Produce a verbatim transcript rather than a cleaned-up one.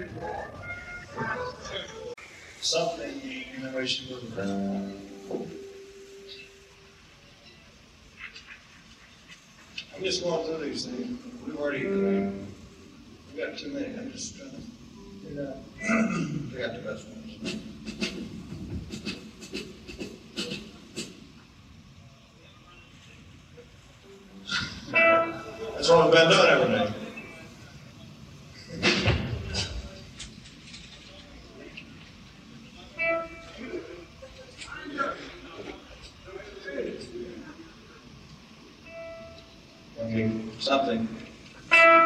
Something in the way she was. I'm just going through these things. We've already, we've got too many. I'm just trying to figure out. We got the best ones. That's what we've been doing every day. Okay, something.